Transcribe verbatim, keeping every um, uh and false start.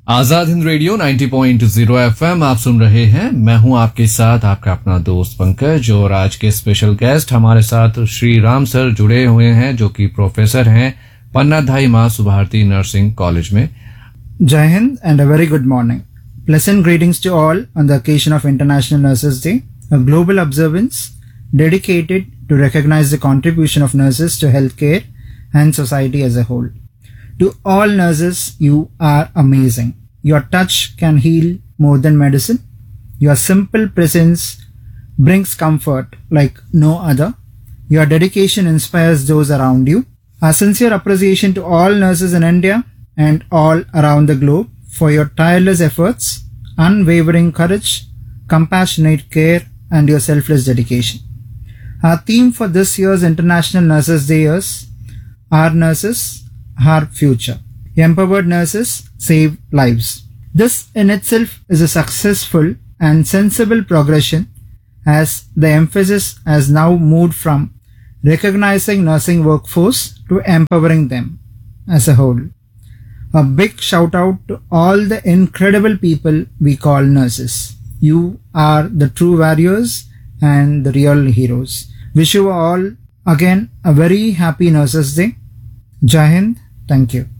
Azad Hind radio नब्बे point zero FM आप सुन रहे हैं। मैं हूं आपके साथ आपका अपना दोस्त पंकज और आज के स्पेशल गेस्ट हमारे साथ श्री राम सर जुड़े हुए हैं जो कि प्रोफेसर हैं पन्नाधाई मां सुभारती नर्सिंग कॉलेज में। Jai Hind and a very good morning. Pleasant greetings to all on the occasion of International Nurses Day, a global observance dedicated to recognize the contribution of nurses to healthcare and society as a whole. To all nurses, you are amazing. Your touch can heal more than medicine. Your simple presence brings comfort like no other. Your dedication inspires those around you. Our sincere appreciation to all nurses in India and all around the globe for your tireless efforts, unwavering courage, compassionate care, and your selfless dedication. Our theme for this year's International Nurses Day is Our Nurses, Our Future. Empowered nurses save lives. This in itself is a successful and sensible progression as the emphasis has now moved from recognizing nursing workforce to empowering them as a whole. A big shout out to all the incredible people we call nurses. You are the true warriors and the real heroes. Wish you all again a very happy Nurses Day. Jai Hind. Thank you.